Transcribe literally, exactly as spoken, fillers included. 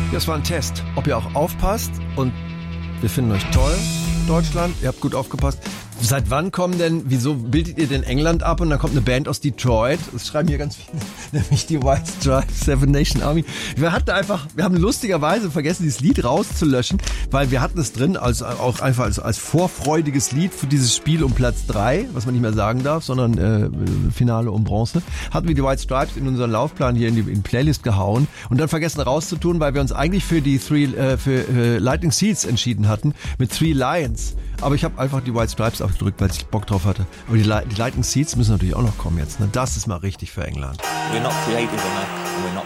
Das war ein Test, ob ihr auch aufpasst, und wir finden euch toll, Deutschland, ihr habt gut aufgepasst. Seit wann kommen denn, wieso bildet ihr denn England ab und dann kommt eine Band aus Detroit? Das schreiben hier ganz viele, nämlich die White Stripes, Seven Nation Army. Wir hatten einfach, wir haben lustigerweise vergessen, dieses Lied rauszulöschen, weil wir hatten es drin, als, auch einfach als, als vorfreudiges Lied für dieses Spiel um Platz drei, was man nicht mehr sagen darf, sondern äh, Finale um Bronze, hatten wir die White Stripes in unseren Laufplan hier in die in Playlist gehauen und dann vergessen rauszutun, weil wir uns eigentlich für die Three, äh, für äh, Lightning Seeds entschieden hatten, mit Three Lions. Aber ich habe einfach die White Stripes aufgedrückt, weil ich Bock drauf hatte. Aber die, die Lightning Seeds müssen natürlich auch noch kommen jetzt. Ne? Das ist mal richtig für England. We're not creative enough, and we're not